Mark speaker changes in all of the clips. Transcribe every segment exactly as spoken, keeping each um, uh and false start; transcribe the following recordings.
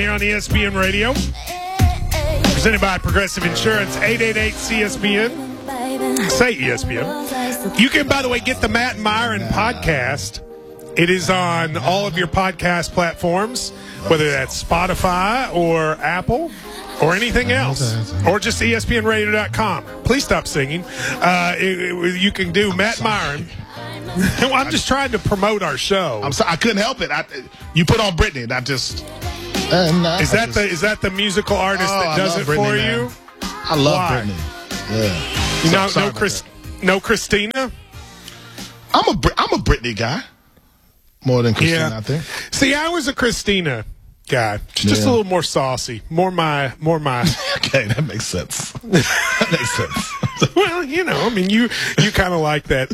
Speaker 1: Here on E S P N Radio, presented by Progressive Insurance, eight eight eight C S P N. Say E S P N. You can, by the way, get the Matt Myron podcast. It is on all of your podcast platforms, whether that's Spotify or Apple or anything else, or just E S P N radio dot com. Please stop singing. Uh, it, it, you can do Matt Myron. Well, I'm just trying to promote our show.
Speaker 2: I'm sorry, I couldn't help it. I, you put on Britney, and I just.
Speaker 1: And uh, is that just, the is that the musical artist oh, that does it Britney, for man. you?
Speaker 2: I love Why? Britney. Yeah.
Speaker 1: You know, so, no, Chris, no Christina.
Speaker 2: I'm a I'm a Britney guy more than Christina.
Speaker 1: Yeah.
Speaker 2: I think.
Speaker 1: See, I was a Christina guy, just yeah. a little more saucy, more my more my.
Speaker 2: Okay, that makes sense. That makes sense.
Speaker 1: Well, you know, I mean, you you kind of like that.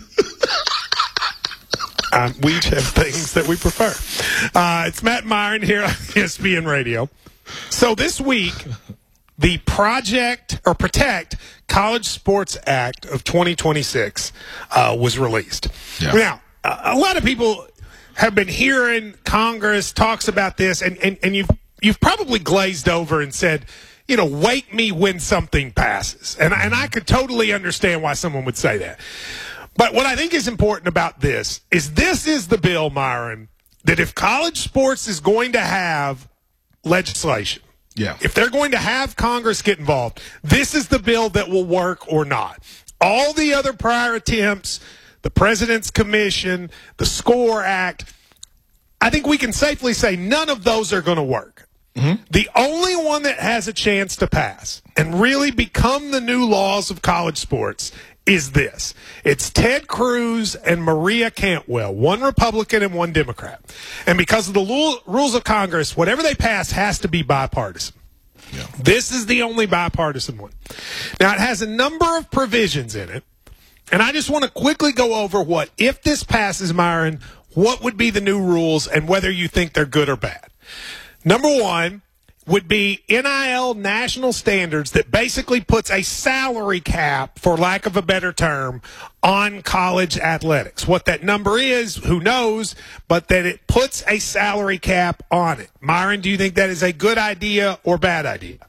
Speaker 1: Um, we each have things that we prefer. Uh, it's Matt Myron here on E S P N Radio. So this week, the Project or Protect College Sports Act of twenty twenty-six uh, was released. Yeah. Now, a lot of people have been hearing Congress talks about this, and, and, and you've you've probably glazed over and said, you know, wake me when something passes. And, and I could totally understand why someone would say that. But what I think is important about this is this is the bill, Myron, that if college sports is going to have legislation,
Speaker 2: yeah.
Speaker 1: if they're going to have Congress get involved, this is the bill that will work or not. All the other prior attempts, the President's Commission, the SCORE Act, I think we can safely say none of those are going to work. Mm-hmm. The only one that has a chance to pass and really become the new laws of college sports is this. It's Ted Cruz and Maria Cantwell, one Republican and one Democrat. And because of the rules of Congress, whatever they pass has to be bipartisan. Yeah. This is the only bipartisan one. Now, it has a number of provisions in it, and I just want to quickly go over what, if this passes, Myron, what would be the new rules and whether you think they're good or bad. Number one would be N I L national standards that basically puts a salary cap, for lack of a better term, on college athletics. What that number is, who knows, but that it puts a salary cap on it. Myron, do you think that is a good idea or bad idea?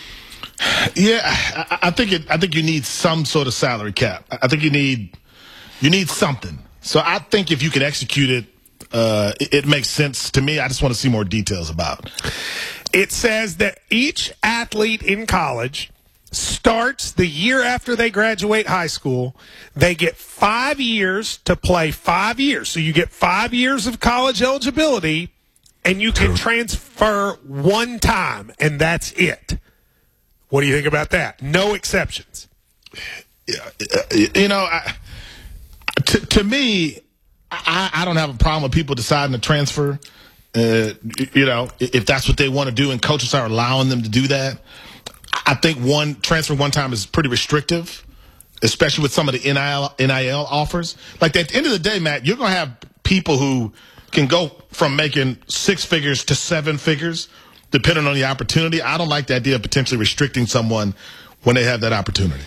Speaker 2: Yeah, I, I think it. I think you need some sort of salary cap. I think you need you need something. So I think if you can execute it, uh, it, it makes sense to me. I just want to see more details about it.
Speaker 1: It says that each athlete in college starts the year after they graduate high school. They get five years to play five years. So you get five years of college eligibility, and you can transfer one time, and that's it. What do you think about that? No exceptions.
Speaker 2: Yeah, you know, I, to, to me, I, I don't have a problem with people deciding to transfer. Uh, you know, if that's what they want to do and coaches are allowing them to do that, I think one transfer one time is pretty restrictive, especially with some of the N I L, N I L offers. Like at the end of the day, Matt, you're going to have people who can go from making six figures to seven figures depending on the opportunity. I don't like the idea of potentially restricting someone when they have that opportunity.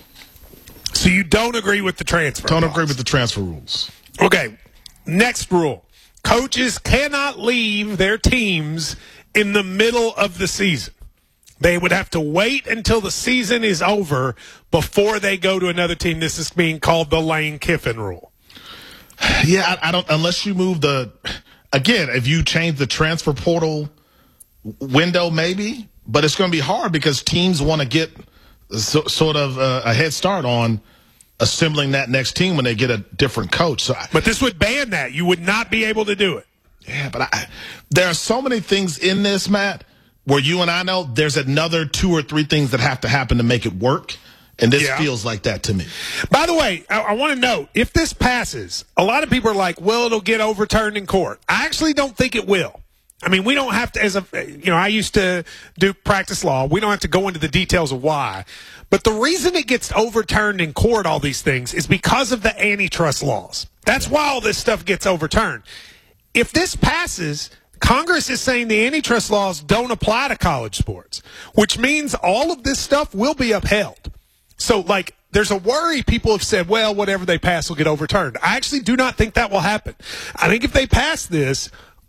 Speaker 1: So you don't agree with the transfer
Speaker 2: Don't
Speaker 1: laws.
Speaker 2: agree with the transfer rules.
Speaker 1: Okay, next rule. Coaches cannot leave their teams in the middle of the season. They would have to wait until the season is over before they go to another team. This is being called the Lane Kiffin rule.
Speaker 2: Yeah, I, I don't, unless you move the, again, if you change the transfer portal window, maybe, but it's going to be hard because teams want to get so, sort of a, a head start on assembling that next team when they get a different coach. So I,
Speaker 1: but this would ban that. You would not be able to do it.
Speaker 2: Yeah, but I, there are so many things in this, Matt, where you and I know there's another two or three things that have to happen to make it work. And this yeah. feels like that to me.
Speaker 1: By the way, I, I want to note, if this passes, a lot of people are like, well, it'll get overturned in court. I actually don't think it will. I mean, we don't have to, as a, you know, I used to do practice law. We don't have to go into the details of why. But the reason it gets overturned in court, all these things, is because of the antitrust laws. That's why all this stuff gets overturned. If this passes, Congress is saying the antitrust laws don't apply to college sports, which means all of this stuff will be upheld. So, like, there's a worry people have said, well, whatever they pass will get overturned. I actually do not think that will happen. I think if they pass this,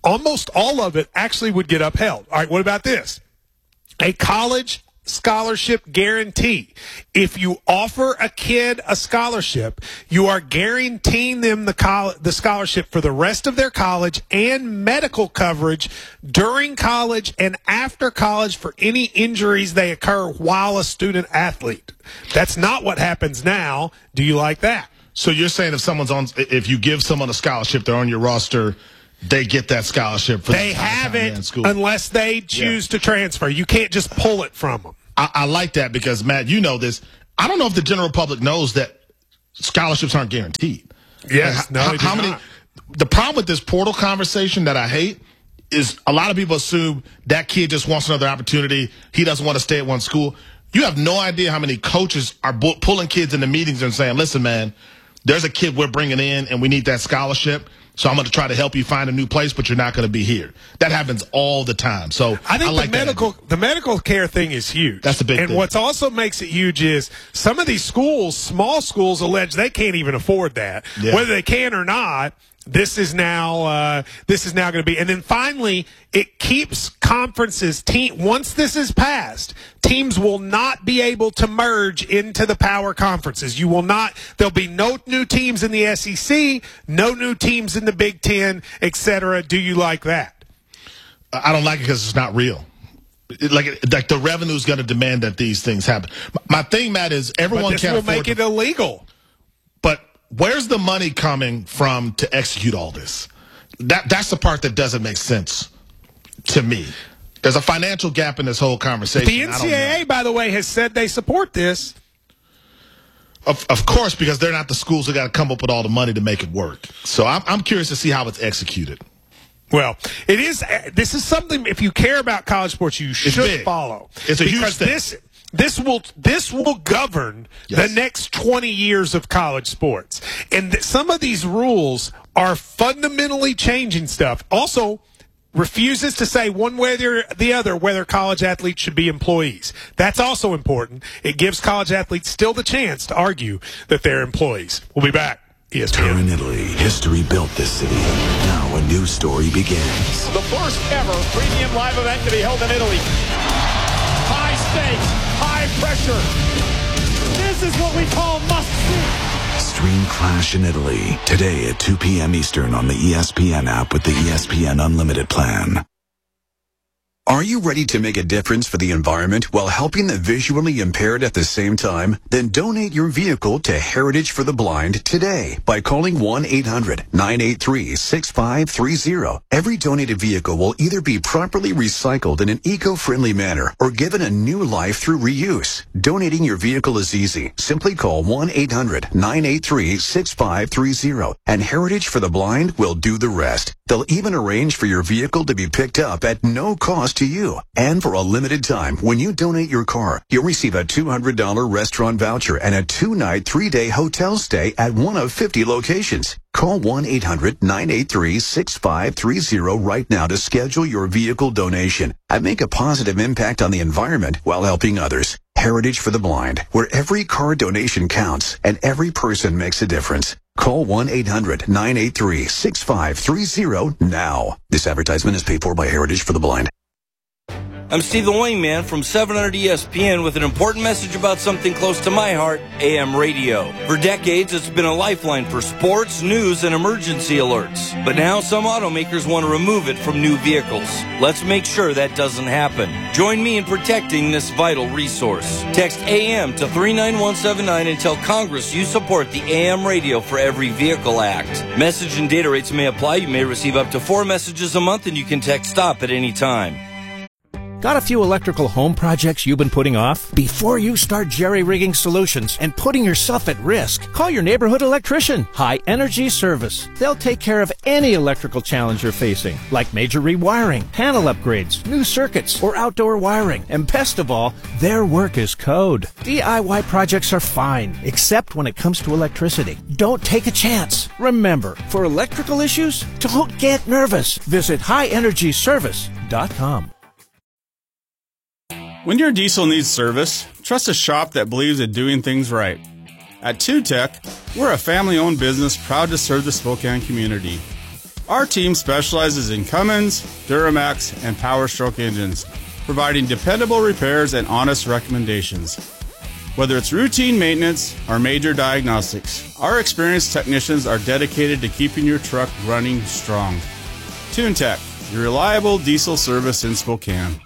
Speaker 1: almost all of it actually would get upheld. All right, what about this? A college scholarship guarantee. If you offer a kid a scholarship, you are guaranteeing them the col- the scholarship for the rest of their college and medical coverage during college and after college for any injuries they occur while a student athlete. That's not what happens now. Do you like that?
Speaker 2: So you're saying if someone's on, if you give someone a scholarship, they're on your roster, they get that scholarship for
Speaker 1: they
Speaker 2: the
Speaker 1: have
Speaker 2: time
Speaker 1: it
Speaker 2: in school.
Speaker 1: Unless they choose yeah. to transfer. You can't just pull it from them.
Speaker 2: I, I like that because, Matt, you know this. I don't know if the general public knows that scholarships aren't guaranteed.
Speaker 1: Yes,
Speaker 2: like,
Speaker 1: no,
Speaker 2: how,
Speaker 1: they do
Speaker 2: how many?
Speaker 1: not.
Speaker 2: The problem with this portal conversation that I hate is a lot of people assume that kid just wants another opportunity. He doesn't want to stay at one school. You have no idea how many coaches are bu- pulling kids into meetings and saying, listen, man, there's a kid we're bringing in and we need that scholarship. So I'm going to try to help you find a new place, but you're not going to be here. That happens all the time. So
Speaker 1: I think
Speaker 2: I like
Speaker 1: the medical
Speaker 2: that.
Speaker 1: the medical care thing is huge.
Speaker 2: That's the big
Speaker 1: and
Speaker 2: thing.
Speaker 1: And what also makes it huge is some of these schools, small schools, allege they can't even afford that.
Speaker 2: Yeah.
Speaker 1: Whether they can or not, this is now uh, this is now going to be. And then finally, it keeps conferences. Team once this is passed, teams will not be able to merge into the power conferences. You will not. There'll be no new teams in the S E C, no new teams in the Big Ten, et cetera. Do you like that?
Speaker 2: I don't like it because it's not real. It, like, like the revenue is going to demand that these things happen. My thing, Matt, is everyone
Speaker 1: but this
Speaker 2: can't
Speaker 1: will
Speaker 2: afford
Speaker 1: make it
Speaker 2: to,
Speaker 1: illegal.
Speaker 2: But where's the money coming from to execute all this? That that's the part that doesn't make sense to me. There's a financial gap in this whole conversation.
Speaker 1: The N C double A, by the way, has said they support this.
Speaker 2: Of, of course, because they're not the schools that got to come up with all the money to make it work. So I'm, I'm curious to see how it's executed.
Speaker 1: Well, it is. This is something. If you care about college sports, you should follow.
Speaker 2: It's a
Speaker 1: because
Speaker 2: huge thing.
Speaker 1: This this will this will govern
Speaker 2: yes.
Speaker 1: the next twenty years of college sports, and th- some of these rules are fundamentally changing stuff. Also, refuses to say one way or the other whether college athletes should be employees. That's also important. It gives college athletes still the chance to argue that they're employees. We'll be back. E S P N.
Speaker 3: Turin, Italy. History built this city. Now a new story begins.
Speaker 4: The first ever premium live event to be held in Italy. High stakes, high pressure. This is what we call must-see.
Speaker 3: Stream Clash in Italy today at two p.m. Eastern on the E S P N app with the E S P N Unlimited plan. Are you ready to make a difference for the environment while helping the visually impaired at the same time? Then donate your vehicle to Heritage for the Blind today by calling one eight hundred nine eight three six five three zero. Every donated vehicle will either be properly recycled in an eco-friendly manner or given a new life through reuse. Donating your vehicle is easy. Simply call one eight hundred nine eight three six five three zero and Heritage for the Blind will do the rest. They'll even arrange for your vehicle to be picked up at no cost to you. And for a limited time, when you donate your car, you'll receive a two hundred dollars restaurant voucher and a two-night, three-day hotel stay at one of fifty locations. Call one eight hundred nine eight three six five three zero right now to schedule your vehicle donation and make a positive impact on the environment while helping others. Heritage for the Blind, where every car donation counts and every person makes a difference. Call one eight hundred nine eight three six five three zero now. This advertisement is paid for by Heritage for the Blind.
Speaker 5: I'm Steve the Wingman from seven hundred E S P N with an important message about something close to my heart, A M radio. For decades, it's been a lifeline for sports, news, and emergency alerts. But now some automakers want to remove it from new vehicles. Let's make sure that doesn't happen. Join me in protecting this vital resource. Text A M to three nine one seven nine and tell Congress you support the A M Radio for Every Vehicle Act. Message and data rates may apply. You may receive up to four messages a month, and you can text STOP at any time.
Speaker 6: Got a few electrical home projects you've been putting off? Before you start jerry-rigging solutions and putting yourself at risk, call your neighborhood electrician, High Energy Service. They'll take care of any electrical challenge you're facing, like major rewiring, panel upgrades, new circuits, or outdoor wiring. And best of all, their work is code. D I Y projects are fine, except when it comes to electricity. Don't take a chance. Remember, for electrical issues, don't get nervous. Visit high energy service dot com.
Speaker 7: When your diesel needs service, trust a shop that believes in doing things right. At two Tech, we're a family-owned business proud to serve the Spokane community. Our team specializes in Cummins, Duramax, and Power Stroke engines, providing dependable repairs and honest recommendations. Whether it's routine maintenance or major diagnostics, our experienced technicians are dedicated to keeping your truck running strong. TuneTech, your reliable diesel service in Spokane.